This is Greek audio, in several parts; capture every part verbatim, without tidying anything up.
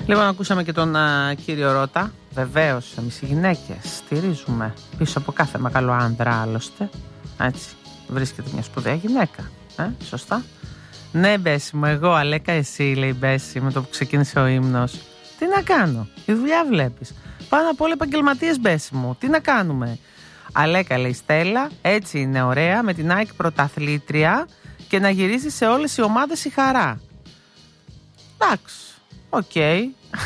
Λοιπόν, ακούσαμε και τον α, κύριο Ρώτα. Βεβαίως, εμείς οι γυναίκες στηρίζουμε πίσω από κάθε μεγάλο άντρα, άλλωστε. Έτσι, βρίσκεται μια σπουδαία γυναίκα. Ε, σωστά. Ναι, Μπέση μου, εγώ, Αλέκα, εσύ, λέει η Μπέση, με το που ξεκίνησε ο ύμνος. Τι να κάνω, η δουλειά βλέπεις. Πάνω απ' όλα επαγγελματίες, Μπέση μου. Τι να κάνουμε. Αλέκα, λέει Στέλλα, έτσι είναι ωραία, με την ΑΕΚ πρωταθλήτρια και να γυρίσει σε όλες οι ομάδες η χαρά. Εντάξει, οκ. Okay.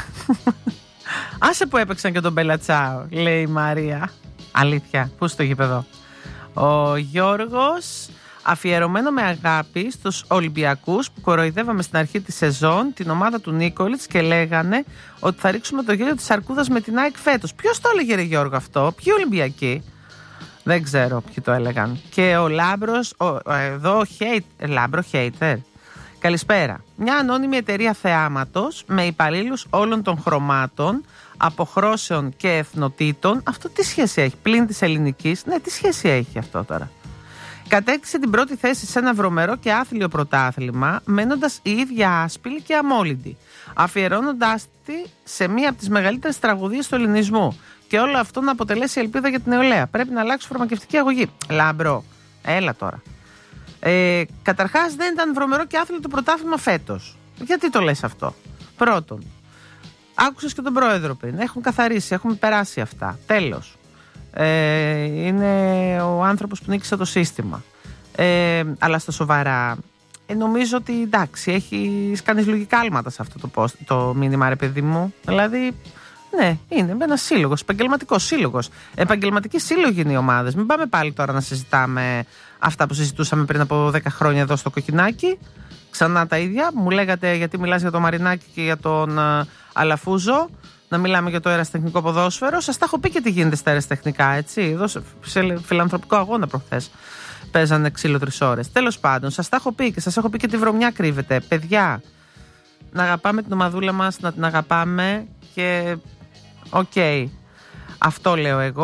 Άσε που έπαιξαν και τον Μπελατσάο, λέει η Μαρία. Αλήθεια, πού στο γήπεδο. Ο Γιώργος, αφιερωμένο με αγάπη στους Ολυμπιακούς που κοροϊδεύαμε στην αρχή της σεζόν την ομάδα του Νίκολιτς και λέγανε ότι θα ρίξουμε το γέλιο της Αρκούδας με την ΑΕΚ φέτος. Ποιος το έλεγε, ρε Γιώργο, αυτό? Ποιοι Ολυμπιακοί? Δεν ξέρω ποιοι το έλεγαν. Και ο Λάμπρος, ο, εδώ, hate, Λάμπρο, hater. Καλησπέρα. Μια ανώνυμη εταιρεία θεάματος με υπαλλήλους όλων των χρωμάτων, αποχρώσεων και εθνοτήτων. Αυτό τι σχέση έχει? Πλην της ελληνικής. Ναι, τι σχέση έχει αυτό τώρα? Κατέκτησε την πρώτη θέση σε ένα βρωμερό και άθλιο πρωτάθλημα, μένοντας η ίδια άσπηλη και αμόλυντη, αφιερώνοντάς τη σε μία από τις μεγαλύτερες τραγωδίες του ελληνισμού. Και όλο αυτό να αποτελέσει ελπίδα για την νεολαία. Πρέπει να αλλάξει φαρμακευτική αγωγή. Λάμπρο, έλα τώρα. Ε, καταρχάς, δεν ήταν βρωμερό και άθλιο το πρωτάθλημα φέτος. Γιατί το λες αυτό? Πρώτον, άκουσες και τον πρόεδρο πριν. Έχουν καθαρίσει, έχουμε περάσει αυτά. Τέλος. Ε, είναι ο άνθρωπος που νίκησε το σύστημα. Ε, αλλά στα σοβαρά, ε, νομίζω ότι εντάξει, έχει κάνει λογικά άλματα σε αυτό το, post, το μήνυμα, ρε παιδί μου. Δηλαδή, ναι, είναι ένα σύλλογο, επαγγελματικό σύλλογο. Επαγγελματικοί σύλλογοι είναι οι ομάδες. Μην πάμε πάλι τώρα να συζητάμε αυτά που συζητούσαμε πριν από δέκα χρόνια εδώ στο Κοκκινάκι. Ξανά τα ίδια. Μου λέγατε γιατί μιλάς για το Μαρινάκι και για τον uh, Αλαφούζο. Να μιλάμε για το αεραστεχνικό ποδόσφαιρο. Σας τα έχω πει και τι γίνεται στα αεραστεχνικά, έτσι. Εδώ σε φιλανθρωπικό αγώνα προχθές παίζανε ξύλο τρεις ώρες. Τέλος πάντων, σας τα έχω πει και σας έχω πει και τη βρωμιά κρύβεται. Παιδιά, να αγαπάμε την ομαδούλα μας, να την αγαπάμε και οκ. Okay. Αυτό λέω εγώ.